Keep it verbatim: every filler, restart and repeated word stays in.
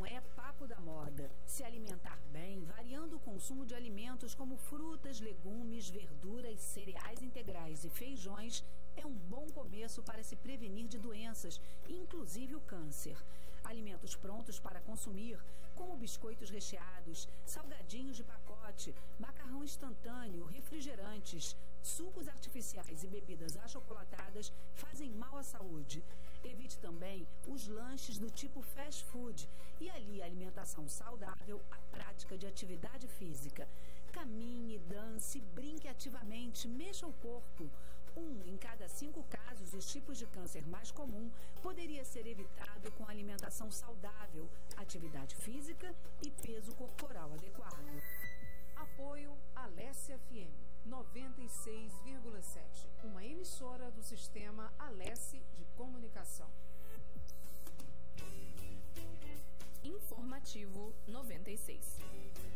é papo da moda. Se alimentar bem, variando o consumo de alimentos como frutas, legumes, verduras, cereais integrais e feijões, é um bom começo para se prevenir de doenças, inclusive o câncer. Alimentos prontos para consumir, como biscoitos recheados, salgadinhos de pacote, macarrão instantâneo, refrigerantes, sucos artificiais e bebidas achocolatadas fazem mal à saúde. Evite também os lanches do tipo fast food e alie a alimentação saudável à prática de atividade física. Caminhe, dance, brinque ativamente, mexa o corpo. Um em cada cinco casos, os tipos de câncer mais comum poderia ser evitado com alimentação saudável, atividade física e peso corporal adequado. Apoio Alesse F M noventa e seis vírgula sete, uma emissora do sistema Alesse de Comunicação. Informativo noventa e seis.